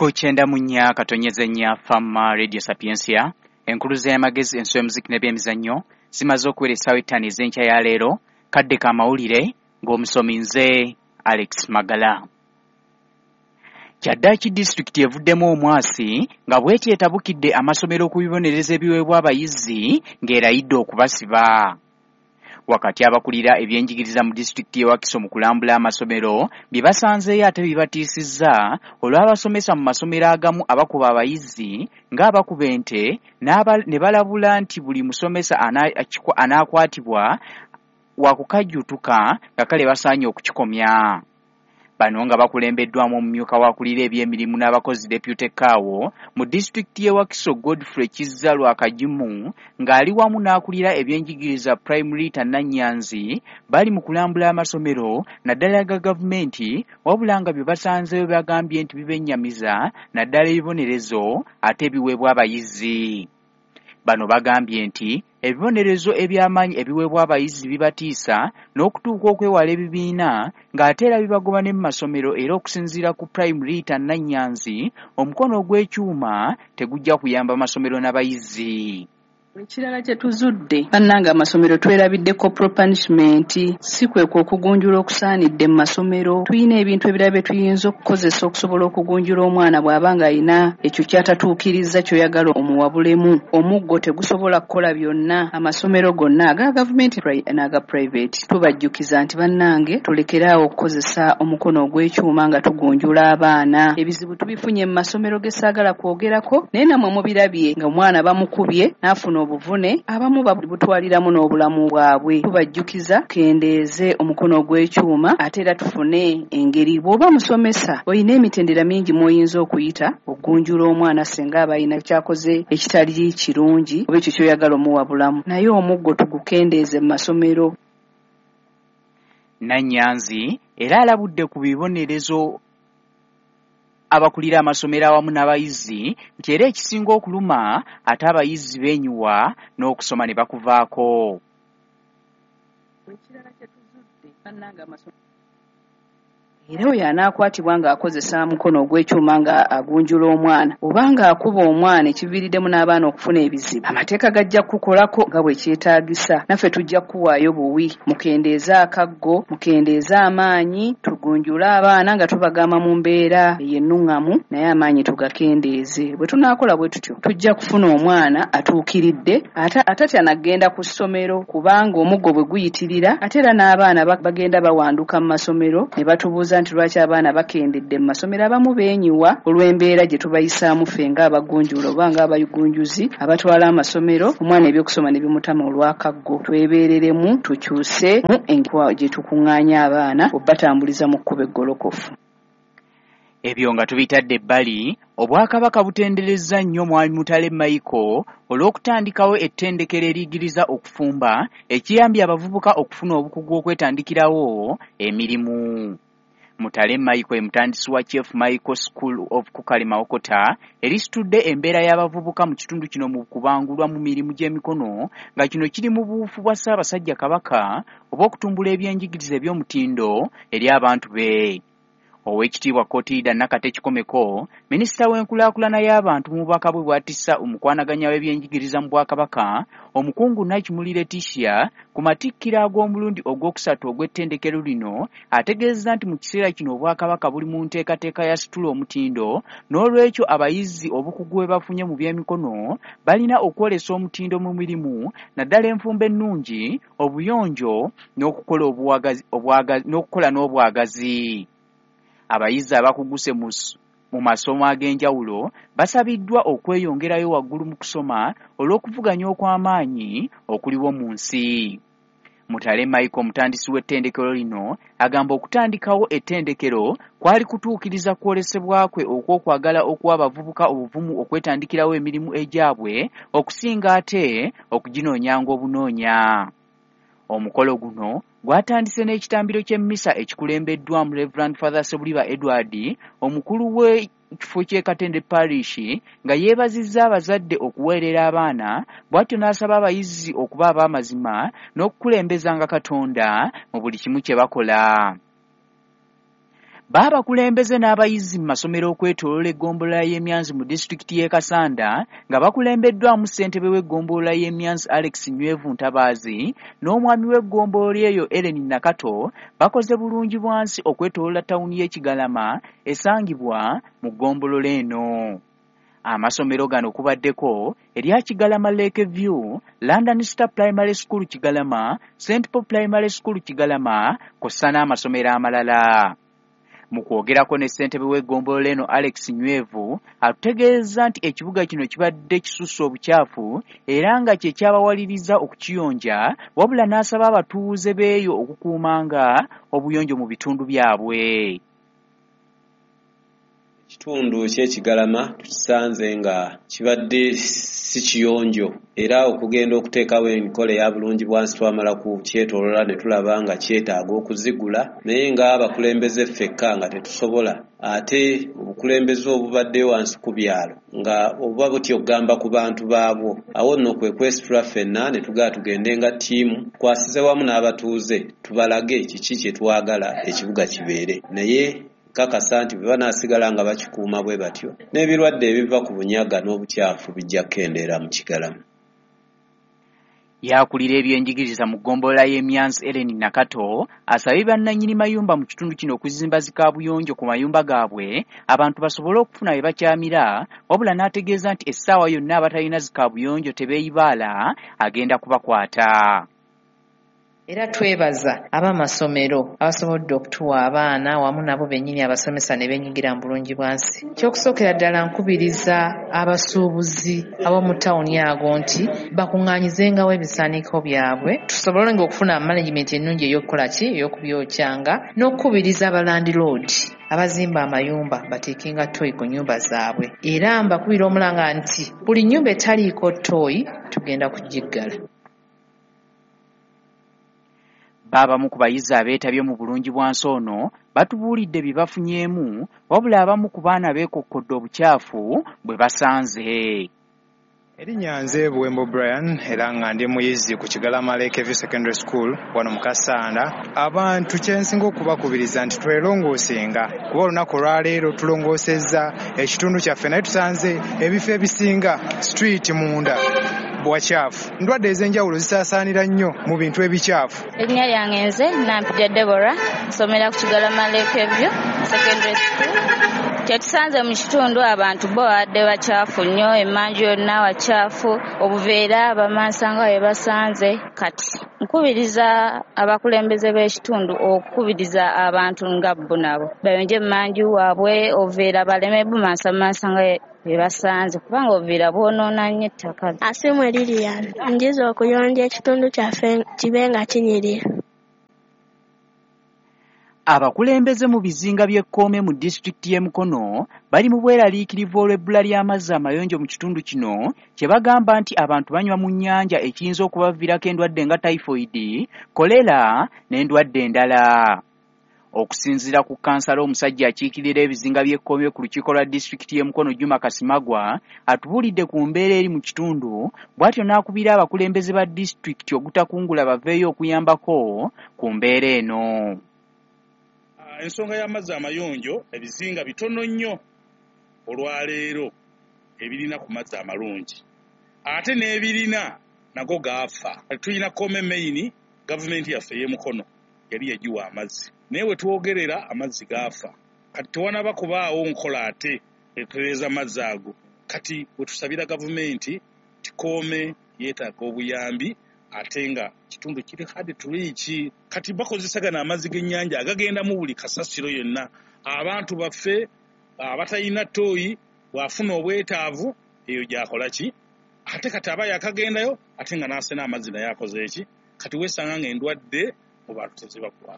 Kuchenda munya katonyeze nya Fama Radio Sapiensia enkuluze y'amagezi enso y'omuziki n'ebyemizannyo zimaze okuwera essaawa 5 ez'enkya ya leero kadde ka mawulire ng'omusomi nze Alex Magala. Kyaddaaki disitulikiti evuddemu omwasi nga bw'eti etabukidde amasomero ku bibonereza ebiweebwa abayizi ng'erayidde okubasiba. Wakati abakulira ebyenjigiriza mu disitulikiti y'e Wakiso mu kulambula amasomero bye basanzeeyo ate bibatiisizza olw'abasomesa mu masomero agamu abakuba abayizi ng'abakuba ente ne balabula nti buli musomesa anaakwatibwa wakukajjutuka nga kale basaanye okukikomya. Bano nga bakulembeddwamu omumyuka wakulira ebyemirimu n'abakozi Deputy Kaawo mu disitulikiti y'e Wakiso Godfrey Kizza Lwakagimu ng'ali wamu n'akulira ebyenjigiriza Primary Tannanyanzi bali mu kulambula amasomero naddala ga gavumenti wabula nga bye basanzeeyo bagambye nti bibennyamiza naddala ebibonerezo ate ebiweebwa abayizi. Bano bagambye nti ebibonerezo eby'amaanyi ebiweebwa abayizi bibatiisa n'okutuuka okwewala ebibiina ng'ate era bibagoba ne mu masomero era okusinziira ku Primary Tannanyanzi omukono ogw'ekyuma tegujja kuyamba masomero n'abayizi. Ekirala kye tuzudde bannanga amasomero twerabidde corporal punishment si kwe okugunjula okusaanidde mu masomero. Tuyina ebintu ebirala bye tuyinza okukozesa okusobola okugunjula omwana bw'aba ng'ayina ekyo kyatatuukiriza kyoyagala omuwabulemu. Omuggo tegusobola kukola byonna. Amasomero gonna aga gavumenti n'aga private tubajjukiza nti bannange tulekeraawo okukozesa omukono ogw'ekyuma nga tugunjula abaana. Ebizibu tubifunye mu masomero ge saagala kwogerako naye namwe mubirabye nga omwana bamukubye n'afuna obuvune abamu babutwaliramu n'obulamu bwabwe. Tubajjukiza kendeeze omukono ogw'ekyuma ate era tufune engeri bw'oba musomesa olina emitendera mingi mw'oyinza okuyita ogunjula omwana singa aba alina kyakoze ekitali kirungi oba ekyo kyoyagala omuwabulamu. Naye omuggo tugukendeeze mu masomero. Nannyanzi era alabudde ku bibonerezo abakulira amasomero awamu n'abayizi nti era ekisinga okuluma ate abayizi beenyuwa n'okusoma ne bakuvaako. Ekirala kye tuzudde bannanga amasomero era oyo anaakwatibwa ng'akozesa mukono ogw'ekyuma nga agunjula omwana oba ng'akuba omwana ekiviiriddemu n'abaana okufuna ebizibu, amateeka gajja kukolako nga bwe kyetaagisa. Naffe tujja kuwaayo buwi, mukendeeze akaggo, mukendeeze amaanyi, tugunjule abaana nga tubagamba mu mbeera ey'ennuŋŋamu naye amaanyi tugakendeeze. Bwe tunaakola bwe tutyo tujja kufuna omwana atuukiridde atatya nagenda ku ssomero kubanga omuggo bwe guyitirira ate era n'abaana bagenda bawanduka mu masomero ne batubuuza nti lwaki abaana bakendedde mu masomero abamu beenyiwa olw'embeera gye tubayisaamu ffe ng'abagunjula oba ng'abagunjuzi abatwala amasomero omwana ebyokusoma ne bimutama olw'akaggo. Twebeereremu tukyuse mu engeri gye tukuŋŋaanya abaana obbatambuliza mu kkubo eggolokofu. Ebyo nga tubitadde ebbali, Obwakabaka butenderezza nnyo Mwami Mutale Michael olw'okutandikawo ettendekero eriyigiriza okufumba ekiyambye abavubuka okufuna obukugu okwetandikirawo emirimu. Mutale Michael mutandisi wa Chief Michael School of Kukali Mawokota erisitudde embeera y'abavubuka mu kitundu kino mu kubangulwa mu mirimu gy'emikono nga kino kiri mu buufu bwa Ssaabasajja Kabaka obw'okutumbula ebyenjigiriza eby'omutindo eri abantu be. Oweekitiibwa Kotiida Nakate Kikomeko, minisita w'enkulaakulana y'abantu mu bubaka bwe bw'atissa omukwanaganya w'ebyenjigiriza mu Bwakabaka, omukungu Nakimuli Leticia, ku matikkiro ag'omulundi ogwokusatu ogw'ettendekero lino, ategeezezza nti mu kiseera kino Obwakabaka buli mu nteekateeka ya situla omutindo, n'olwekyo abayizi obukugu bwe bafunye mu by'emikono balina okwolesa omutindo mu mirimu, naddala enfumba ennungi, obuyonjo, n'okukola n'obwagazi. Abayizi abakuguse mu masomo ag'enjawulo basabiddwa okweyongerayo waggulu mu kusoma olw'okuvuganya okw'amaanyi okuliwo mu nsi. Mutale Michael omutandisi w'ettendekero lino agamba okutandikawo ettendekero kwali kutuukiriza kwolesebwa kwe okw'okwagala okuwa abavubuka obuvumu okwetandikirawo emirimu egyabwe okusinga ate okuginoonyanga obunoonya. Omukolo guno gwatandise n'ekitambiro ky'emmisa ekikulembeddwamu Reverend Father Sebuliba Edward omukulu w'ekifo ky'e Katende Parish nga yeebazizza abazadde okuweerera abaana bw'atyo n'asaba abayizi okuba ab'amazima n'okukulembezanga Katonda mu buli kimu kye bakola. Baabakulembeze n'abayizi mu masomero okwetooloola eggombolola y'Emyanzi mu disitulikiti y'e Kasanda nga bakulembeddwamu ssentebe w'eggombolola y'Emyanzi Alex Nywevu Ntabaazi n'omwami w'eggombolola eyo Ellen Nakato bakoze bulungi bwansi okwetooloola ttawuni y'e Kigalama esangibwa mu ggombolola eno. Amasomero gano kubaddeko erya Kigalama Lake View, London Star Primary School Kigalama, St. Paul Primary School Kigalama, kw'ossa n'amasomero amalala. Mu kwogerako ne ssentebe w'eggombolola eno Alex Nywevu atutegeeza nti ekibuga kino kibadde kisusse obukyafu era nga kye kyabawaliriza okukiyonja, wabula n'asaba abatuuze b'eyo okukuumanga obuyonjo mu bitundu byabwe. Ekitundu ky'Ekigalama tukisanze nga kibadde si kiyonjo era okugenda okuteekawo enkola eya bulungi bwansi twamala ku kyetoolola ne tulaba nga kyetaaga okuzigula, naye ng'abakulembeze ffekka nga tetusobola. Ate obukulembeze obubadde wansi ku byalo nga obuba butyo okugamba ku bantu baabwo, awo nno kwe kwesitula ffenna ne tugaa tugende nga ttiimu kwasize wamu n'abatuuze tubalage kiki kye twagala ekibuga kibeere, naye kakasa nti bwe banaasigala nga bakikuuma bwe batyo n'ebirwadde ebiva ku bunyaga n'obukyafu bijja kukendeera mu Kigalama. Yakulira ebyenjigiriza mu ggombolola y'Emyanzi Ellen Nakato asabye bannannyini mayumba mu kitundu kino okuzimba zikaabuyonjo ku mayumba gaabwe abantu basobole okufuna bye bakyamira, wabula n'ategeeza nti essaawa yonna abatalina zikaabuyonjo tebeeyibaala agenda kubakwata. Era twebaza ab'amasomero abasobodde okutuwa abaana wamu nabo bennyini abasomesa ne beenyigira mu bulungi bwansi. Ekyokusookera ddala nkubiriza abasuubuzi ab'omu ttawuni ago nti bakuŋŋaanyizengawo ebisaaniko byabwe tusobole nga okufuna management ennungi ey'okukola ki ey'okubyokyanga, n'okubiriza abalandiroodi abazimba amayumba bateekenga ttooyi ku nnyumba zaabwe, era mbakubira omulanga nti buli nnyumba etaliiko ttooyi tugenda kugiggala. Abamu ku bayizi abeetabye mu bulungi bwansi ono batubuulidde bye bafunyeemu, wabula abamu ku baana beekokkodde obukyafu bwe basanze. Erinnya nze Buwembo Brian era nga ndi muyizi ku Kigalama Lake View Secondary School wano mu Kasanda. Abantu kye nsinga okubakubiriza nti twelongoosenga kuba olunaku olwaleero tulongoosezza ekitundu kyaffe naye tusanze ebifo ebisinga street munda bwakyafu. Endwadde ez'enjawulo zisaasaanira nnyo mu bintu ebikyafu. Erinnya lyange nze Nampija Deborah nsomera ku Kigalama Lake View Secondary School. Kyetusanze mu kitundu abantu bo badde bakyafu nnyo, emmanju yonna wakyafu, obuveera bamansanga bwe basanze. Kati nkubiriza abakulembeze b'ekitundu okukubiriza abantu nga bo nabo bayonje emmanju waabwe, obuveera baleme bumansanga bwe basanze kubanga obuveera bwonoona nnyo ettaka. Asimwe Lilian, njiza okuyonja ekitundu kyaffe kibe nga kinyirira. Abakulembeze mu bizinga by'Ekkoome mu disitulikiti y'e Mukono bali mu bweraliikirivu olw'ebbula ly'amazzi amayonjo mu kitundu kino, kye bagamba nti abantu banywa mu nnyanja ekiyinza okubaviirako endwadde nga typhoid, kolera n'endwadde endala. Okusinziira ku kansala omusajja akiikirira ebizinga by'Ekkoome ku lukiiko lwa disitulikiti y'e Mukono Juma Kasimagwa atubuulidde ku mbeera eri mu kitundu, bw'atyo n'akubira abakulembeze ba disitulikiti ogutakungula baveeyo okuyambako ku mbeera eno. Ensonga y'amazzi amayonjo ebizinga bitono nnyo olwaleero ebirina ku mazzi amalungi, ate n'ebirina nago gaafa. Tulina Kome Main, gavumenti yaffe ey'e Mukono yali yagiwa amazzi, naye we twogerera amazzi gaafa. Kati tewanaba kubaawo nkola ate etereza amazzi ago. Kati we tusabira gavumenti Kome yeetaaga obuyambi ate nga kitundu kiri hadi tuliiki. Kati bakozesagana amazzi g'ennyanja agagenda mu buli kasasiro yonna. Abantu baffe abatalina ttooyi bw'afuna obwetaavu eyo gy'akola ki? Ate kati aba yakagendayo ate nga n'asena amazzi naye akoze eki? Kati weesanga ng'endwadde mu bantu tezibakuba.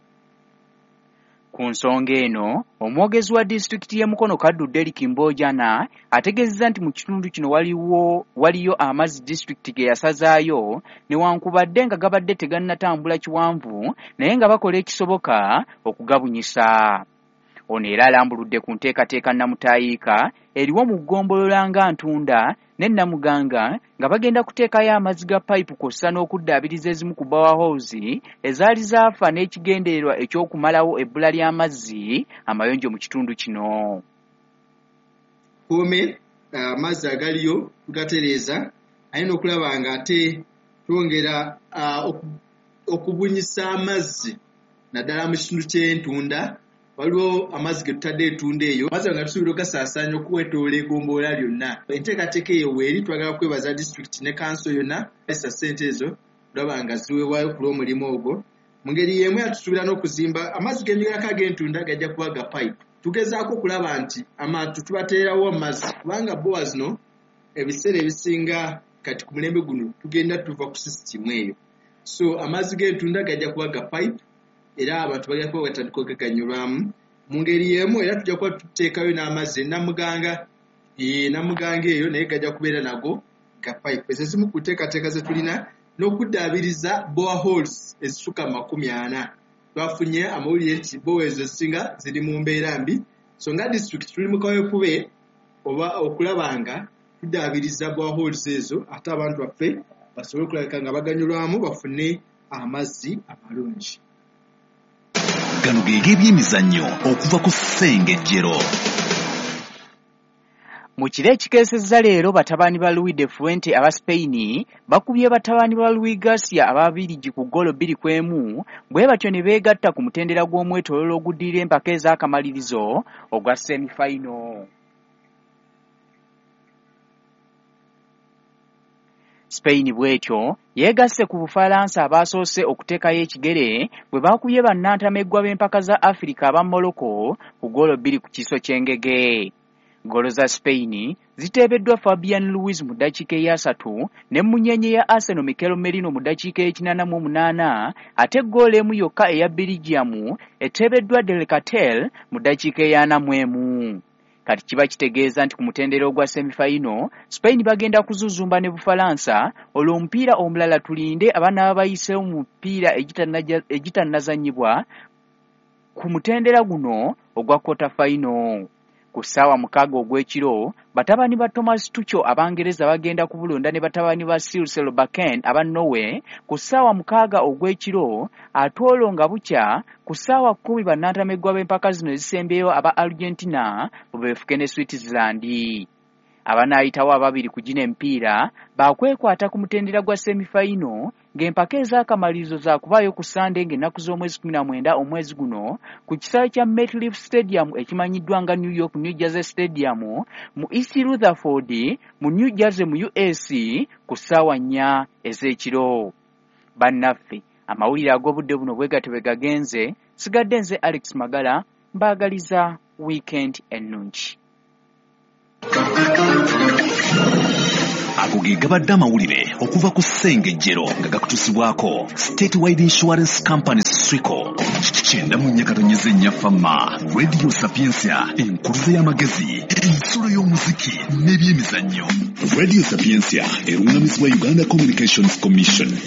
Ku nsonga eno, omwogezi wa disitulikiti y'e Mukono Kaddu Derrick Mbojana ategeezezza nti mu kitundu kino waliyo amazzi disitulikiti ge yasazaayo newankubadde nga gabadde tegannatambula kiwanvu naye nga bakola ekisoboka okugabunyisa. Ono era alambuludde ku nteekateeka nnamutayiika eriwo mu ggombolola nga Ntunda ne Namuganga nga bagenda kuteekayo amazzi ga payipu kw'ossa n'okuddaabiriza ezimu ku boreholes ezaali zaafa n'ekigendererwa eky'okumalawo ebbula ly'amazzi amayonjo mu kitundu kino. Kome amazzi agaliyo tugatereeza ayina okulaba nga ate twongera okubunyisa amazzi naddala mu kitundu ky'Entunda. Waliwo amazzi ge tutadde Entunda eyo amazzi nga tusuubira ogasaasaanya okuwetoola eggombola lyonna. Enteekateeka eyo weeri twagala kwebaza disitulikiti ne kanso yonna essa ssente ezo olaba nga ziweebwayo ku lw'omulimu ogwo. Mu ngeri y'emu yatusuubira n'okuzimba amazzi g'enyigerako ag'Entunda gajja kuba ga payipu. Tugezaako okulaba nti abantu tubateerawo amazzi kubanga bbowa zino ebiseera ebisinga kati ku mulembe guno tugenda tuva ku sisitimu eyo. So amazzi g'Entunda gajja kuba ga payipu era abantu bagenda kuba batandika okuganyulwamu. Mu ngeri y'emu era tujja kuba tuteekayo n'amazzi Namuganga eyo naye gajja kubeera nago ga payipu. Ezo zimu ku nteekateeka ze tulina n'okuddaabiriza boreholes ezisuka 40. Twafunye amawulire nti bbowa ezo ezisinga ziri mu mbeera mbi. So nga disitulikiti tuli mu kaweefube oba okulaba nga tuddaabiriza boreholes ezo ate abantu baffe basobole okulabika nga baganyulwamu bafune amazzi amalungi. Gano geege ebyemizannyo okuva ku Ssengejjero. Mu kiro ekikeesezza leero batabani ba Luis de Fuente aba Spain bakubye batabani ba Luis Garcia ababirigi ku ggoolo 2-1 bwe batyo ne beegatta ku mutendera gw'omwetooloolo oguddirira empaka ez'akamalirizo ogwa semi-final. Spain bwetyo yeegasse ku Bufalansa abaasoose okuteekayo ekigere bwe baakubye bannantameggwa b'empaka za Africa aba Morocco ku ggoolo 2 ku kiso ky'engege. Ggoolo za Spain ziteebeddwa Fabian Ruiz mu ddakiika eya 3 ne munyenye ya Arsenal Mikel Merino mu ddakiika e88 ate ggoolo emu yokka eya Belgium eteebeddwa Del Catel mu ddakiika eya 41. Kati kiba kitegeeza nti ku mutendera ogwa semi-final Spain bagenda kuzuzumba ne Bufalansa olwo omupiira omulala tulinde abaana bayiseewo mu mupiira egitannazannyibwa ku mutendera guno ogwa quarter final. Ku ssaawa 6 ogw'ekiro batabani ba Thomas Tuchel Abangereza bagenda kubulonda ne batabani ba Cyril Bakken aba Norway ku ssaawa 6 ogw'ekiro ate olwo nga bukya ku ssaawa 10 bannantameggwa b'empaka zino ezisembyeyo aba Argentina bwe beefuke ne Switzerland. Abanaayitawo ababiri ku gino empiira bakwekwata ku mutendera gwa semi-final ng'empaka ez'akamalirizo za kubaayo ku Sunday ng'ennaku z'omwezi 19 omwezi guno ku kisaawe kya MetLife Stadium ekimanyiddwa nga New York New Jersey Stadium mu East Rutherford mu New Jersey mu US ku ssaawa 4 ez'ekiro. Bannaffe amawulire ag'obudde buno bwe gatyo bwe gagenze, sigadde nze Alex Magala mbaagaliza weekend ennungi. Ago ge gabadde amawulire okuva ku Ssengejjero nga gakutusibwako Statewide Insurance Company Swico. Kyenda mu nnyakatonyeze nnyafama Radio Sapiensia enkuluze y'amagezi ensulo y'omuziki n'ebyemizannyo. Radio Sapiensia erungamizibwa Uganda Communications Commission